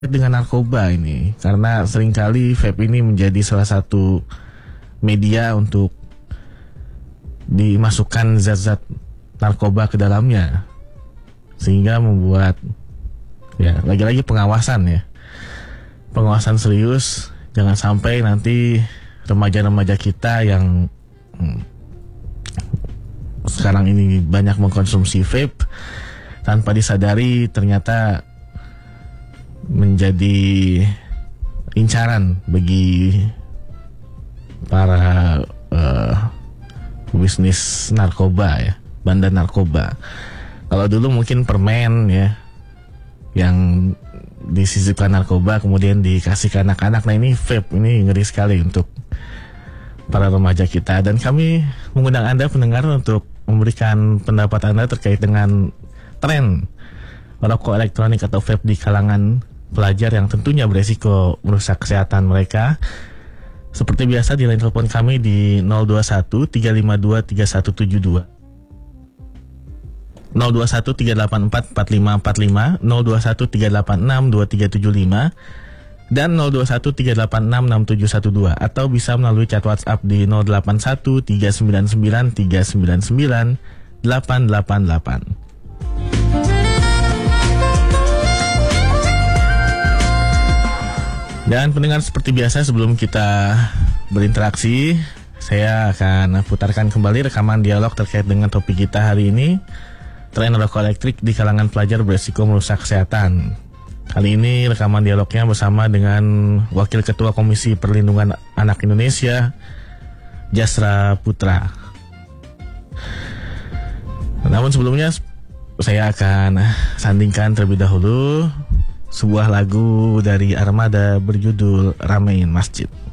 dengan narkoba ini, karena seringkali vape ini menjadi salah satu media untuk dimasukkan zat-zat narkoba ke dalamnya, sehingga membuat lagi-lagi pengawasan serius, jangan sampai nanti remaja-remaja kita yang sekarang ini banyak mengkonsumsi vape tanpa disadari ternyata menjadi incaran bagi para bisnis narkoba, bandar narkoba. Kalau dulu mungkin permen yang disisipkan narkoba kemudian dikasih ke anak-anak. Nah, ini vape, ini ngeri sekali untuk para remaja kita. Dan kami mengundang Anda pendengar untuk memberikan pendapat Anda terkait dengan tren rokok elektronik atau vape di kalangan pelajar yang tentunya beresiko merusak kesehatan mereka. Seperti biasa di line telepon kami di 021 352 3172, 021 384 4545, 021 386 2375, dan 021 386 6712, atau bisa melalui chat WhatsApp di 081 399 399 888. Dan pendengar, seperti biasa sebelum kita berinteraksi, saya akan putarkan kembali rekaman dialog terkait dengan topik kita hari ini, tren rokok elektrik di kalangan pelajar beresiko merusak kesehatan. Kali ini rekaman dialognya bersama dengan Wakil Ketua Komisi Perlindungan Anak Indonesia, Jasra Putra. Namun sebelumnya saya akan sandingkan terlebih dahulu sebuah lagu dari Armada berjudul Ramein Masjid.